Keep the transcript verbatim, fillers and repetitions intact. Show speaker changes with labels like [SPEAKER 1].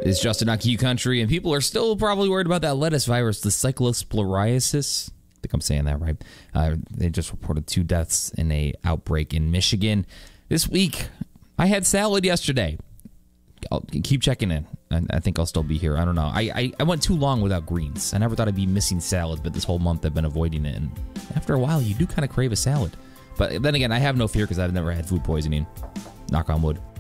[SPEAKER 1] It's Justin on Q Country, and people are still probably worried about that lettuce virus, the cyclosporiasis. I think I'm saying that right. Uh, they just reported two deaths in a outbreak in Michigan. This week, I had salad yesterday. I'll keep checking in. I, I think I'll still be here. I don't know. I, I, I went too long without greens. I never thought I'd be missing salad, but this whole month I've been avoiding it. And after a while, you do kind of crave a salad. But then again, I have no fear because I've never had food poisoning. Knock on wood.